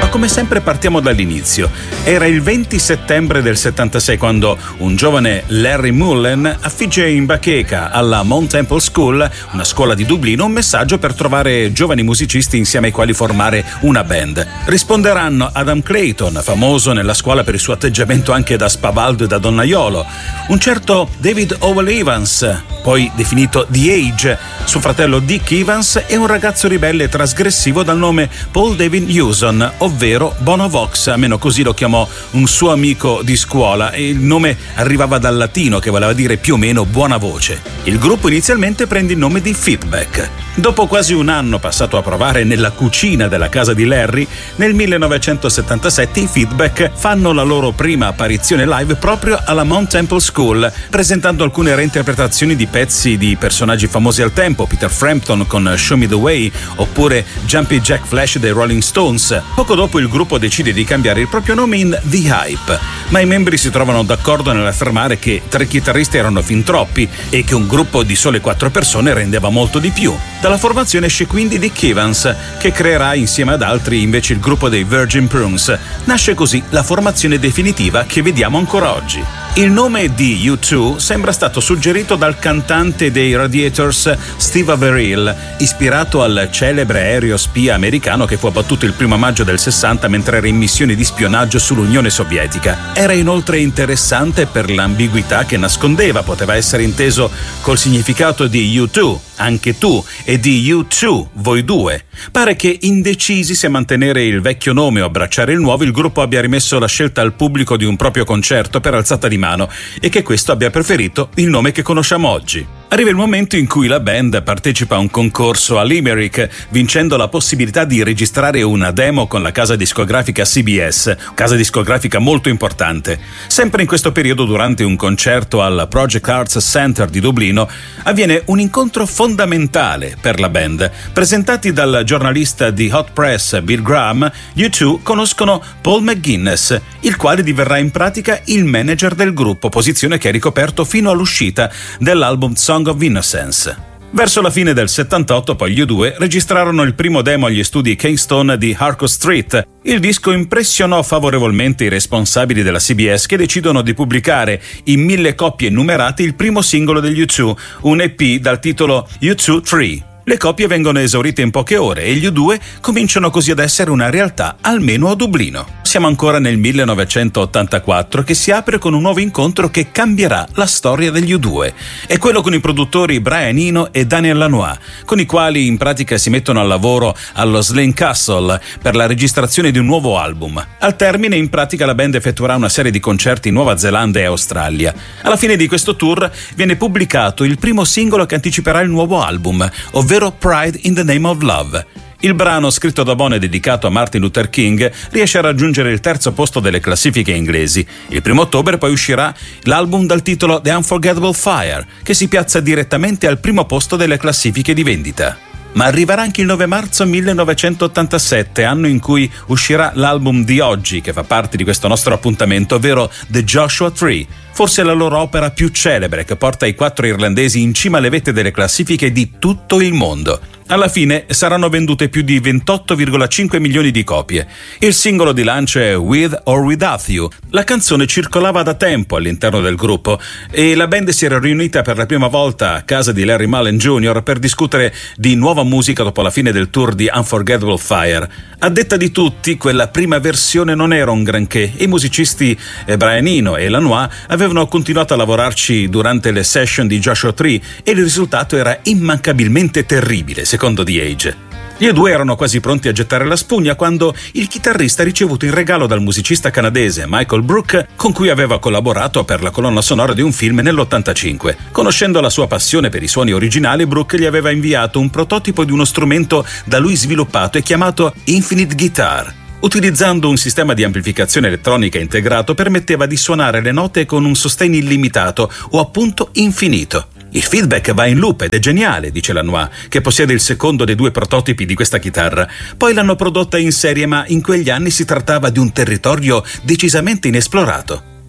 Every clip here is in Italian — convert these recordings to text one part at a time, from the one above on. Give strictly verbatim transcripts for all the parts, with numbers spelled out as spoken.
Ma come sempre partiamo dall'inizio. Era il venti settembre del settantasei quando un giovane Larry Mullen affigge in bacheca alla Mount Temple School, una scuola di Dublino, un messaggio per trovare giovani musicisti insieme ai quali formare una band. Risponderanno Adam Clayton, famoso nella scuola per il suo atteggiamento anche da spavaldo e da donnaiolo, un certo David Howell Evans, poi definito The Age, suo fratello Dick Evans, e un ragazzo ribelle e trasgressivo dal nome Paul David Hewson, ovvero Bono Vox, almeno così lo chiamò un suo amico di scuola, e il nome arrivava dal latino che voleva dire più o meno buona voce. Il gruppo inizialmente prende il nome di Feedback. Dopo quasi un anno passato a provare nella cucina della casa di Larry, nel millenovecentosettantasette i Feedback fanno la loro prima apparizione live proprio alla Mount Temple School, presentando alcune reinterpretazioni di pezzi di personaggi famosi al tempo, Peter Frampton con Show Me the Way oppure Jumpy Jack Flash dei Rolling Stones. Poco dopo il gruppo decide di cambiare il proprio nome in The Hype, ma i membri si trovano d'accordo nell'affermare che tre chitarristi erano fin troppi e che un gruppo di sole quattro persone rendeva molto di più. Dalla formazione esce quindi Dick Evans, che creerà insieme ad altri invece il gruppo dei Virgin Prunes. Nasce così la formazione definitiva che vediamo ancora oggi. Il nome di U due sembra stato suggerito dal cantante dei Radiators Steve Averill, ispirato al celebre aereo spia americano che fu abbattuto il primo maggio del sessanta mentre era in missione di spionaggio sull'Unione Sovietica. Era inoltre interessante per l'ambiguità che nascondeva, poteva essere inteso col significato di U due, anche tu, e di U due, voi due. Pare che indecisi se mantenere il vecchio nome o abbracciare il nuovo, il gruppo abbia rimesso la scelta al pubblico di un proprio concerto per alzata di mano e che questo abbia preferito il nome che conosciamo oggi. Arriva il momento in cui la band partecipa a un concorso a Limerick, vincendo la possibilità di registrare una demo con la casa discografica C B S, casa discografica molto importante. Sempre in questo periodo, durante un concerto al Project Arts Center di Dublino, avviene un incontro fondamentale per la band. Presentati dal giornalista di Hot Press Bill Graham, U due conoscono Paul McGuinness, il quale diverrà in pratica il manager del gruppo, posizione che ha ricoperto fino all'uscita dell'album Song of Innocence. Verso la fine del settantotto poi gli U due registrarono il primo demo agli studi Kingston di Harcourt Street. Il disco impressionò favorevolmente i responsabili della C B S, che decidono di pubblicare in mille copie numerate il primo singolo degli U due, un E P dal titolo U due tre. Le copie vengono esaurite in poche ore e gli U due cominciano così ad essere una realtà, almeno a Dublino. Siamo ancora nel millenovecentottantaquattro, che si apre con un nuovo incontro che cambierà la storia degli U due. È quello con i produttori Brian Eno e Daniel Lanois, con i quali in pratica si mettono al lavoro allo Slane Castle per la registrazione di un nuovo album. Al termine, in pratica, la band effettuerà una serie di concerti in Nuova Zelanda e Australia. Alla fine di questo tour viene pubblicato il primo singolo che anticiperà il nuovo album, ovvero Pride in the Name of Love. Il brano, scritto da Bono e dedicato a Martin Luther King, riesce a raggiungere il terzo posto delle classifiche inglesi. Il primo ottobre poi uscirà l'album dal titolo The Unforgettable Fire, che si piazza direttamente al primo posto delle classifiche di vendita. Ma arriverà anche il nove marzo millenovecentottantasette, anno in cui uscirà l'album di oggi, che fa parte di questo nostro appuntamento, ovvero The Joshua Tree, forse la loro opera più celebre, che porta i quattro irlandesi in cima alle vette delle classifiche di tutto il mondo. Alla fine saranno vendute più di ventotto virgola cinque milioni di copie. Il singolo di lancio è With or Without You. La canzone circolava da tempo all'interno del gruppo e la band si era riunita per la prima volta a casa di Larry Mullen Junior per discutere di nuova musica dopo la fine del tour di Unforgettable Fire. A detta di tutti, quella prima versione non era un granché e i musicisti Brian Eno e Lanois avevano continuato a lavorarci durante le session di Joshua Tree e il risultato era immancabilmente terribile, secondo The Age. Gli due erano quasi pronti a gettare la spugna quando il chitarrista ha ricevuto in regalo dal musicista canadese Michael Brook, con cui aveva collaborato per la colonna sonora di un film nell'ottantacinque. Conoscendo la sua passione per i suoni originali, Brook gli aveva inviato un prototipo di uno strumento da lui sviluppato e chiamato Infinite Guitar. Utilizzando un sistema di amplificazione elettronica integrato, permetteva di suonare le note con un sostegno illimitato o appunto infinito. Il feedback va in loop ed è geniale, dice Lanois, che possiede il secondo dei due prototipi di questa chitarra. Poi l'hanno prodotta in serie, ma in quegli anni si trattava di un territorio decisamente inesplorato.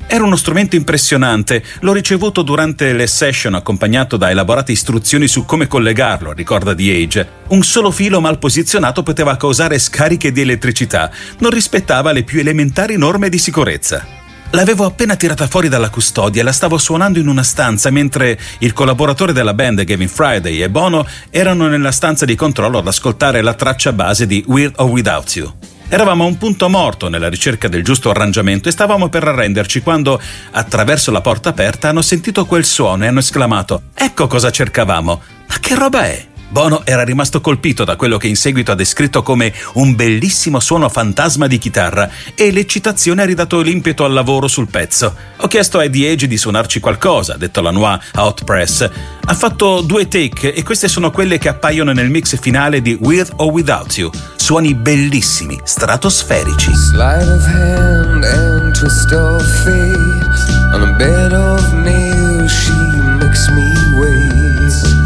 Era uno strumento impressionante, l'ho ricevuto durante le session accompagnato da elaborate istruzioni su come collegarlo, ricorda The Age. Un solo filo mal posizionato poteva causare scariche di elettricità, non rispettava le più elementari norme di sicurezza. L'avevo appena tirata fuori dalla custodia e la stavo suonando in una stanza mentre il collaboratore della band, Gavin Friday, e Bono erano nella stanza di controllo ad ascoltare la traccia base di With or Without You. Eravamo a un punto morto nella ricerca del giusto arrangiamento e stavamo per arrenderci quando, attraverso la porta aperta, hanno sentito quel suono e hanno esclamato «Ecco cosa cercavamo! Ma che roba è?» Bono era rimasto colpito da quello che in seguito ha descritto come un bellissimo suono fantasma di chitarra e l'eccitazione ha ridato l'impeto al lavoro sul pezzo. Ho chiesto a The Age di suonarci qualcosa, ha detto Lanois a Hot Press. Ha fatto due take e queste sono quelle che appaiono nel mix finale di With or Without You. Suoni bellissimi, stratosferici. Sleight of hand and twist of fate on a bed of nature.